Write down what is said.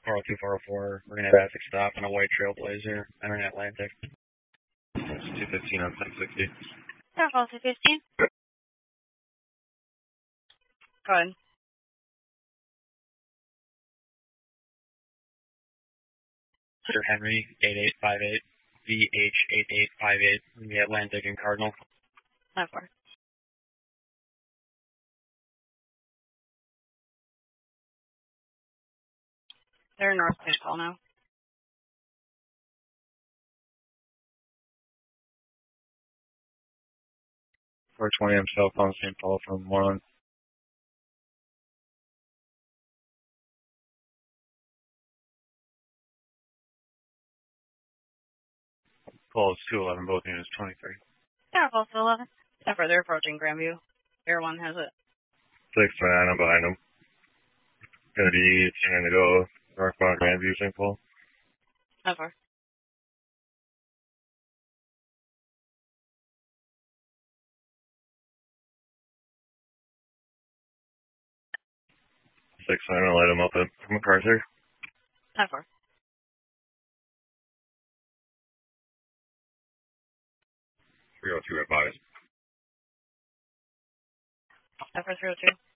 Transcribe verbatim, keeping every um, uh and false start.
four oh two, four oh four. We're going to have traffic stop on a white Trailblazer entering Atlantic. It's two fifteen on ten sixty. Careful, two fifteen. Go ahead. Sir Henry, eight eight five eight. V H eight eight five eight. The Atlantic and Cardinal. How far? They're north Saint Paul now. four twenty, I'm southbound Saint Paul from one. Call is two eleven, both units twenty-three. Careful, two eleven. Zephyr, they're approaching Grandview. Air one has it. six nine, I'm behind them. Gonna be trying to go northbound Grandview, Saint Paul. How far? six nine, I'll light them up at MacArthur. How far? three oh two at five. Zephyr three oh two.